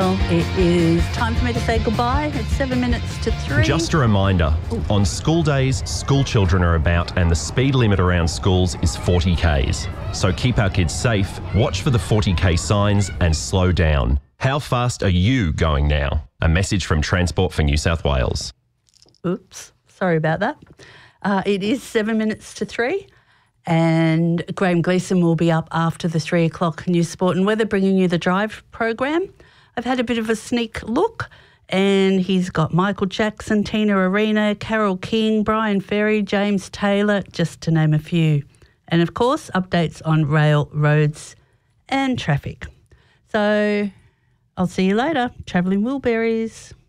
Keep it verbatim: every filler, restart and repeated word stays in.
Well, it is time for me to say goodbye. It's seven minutes to three. Just a reminder, on school days, school children are about and the speed limit around schools is forty kays. So keep our kids safe, watch for the forty k signs and slow down. How fast are you going now? A message from Transport for New South Wales. Oops, sorry about that. Uh, it is seven minutes to three. And Graham Gleeson will be up after the three o'clock News Sport and Weather, bringing you the Drive program. I've had a bit of a sneak look, and he's got Michael Jackson, Tina Arena, Carole King, Brian Ferry, James Taylor, just to name a few. And, of course, updates on rail, roads and traffic. So I'll see you later. Travelling Wilburys.